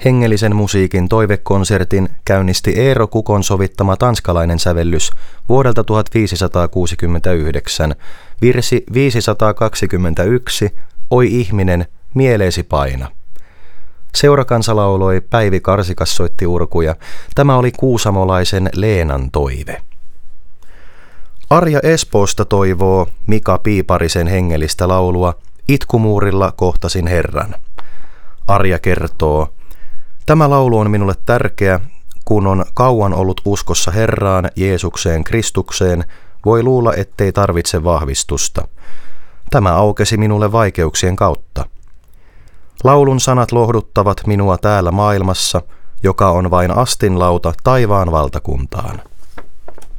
Hengellisen musiikin toivekonsertin käynnisti Eero Kukon sovittama tanskalainen sävellys vuodelta 1569, virsi 521, Oi ihminen, mieleesi paina. Seurakansa lauloi, Päivi Karsikas soitti urkuja. Tämä oli kuusamolaisen Leenan toive. Arja Espoosta toivoo Mika Piiparisen hengellistä laulua Itkumuurilla kohtasin Herran. Arja kertoo, tämä laulu on minulle tärkeä, kun on kauan ollut uskossa Herraan, Jeesukseen, Kristukseen, voi luulla, ettei tarvitse vahvistusta. Tämä aukesi minulle vaikeuksien kautta. Laulun sanat lohduttavat minua täällä maailmassa, joka on vain astinlauta taivaan valtakuntaan.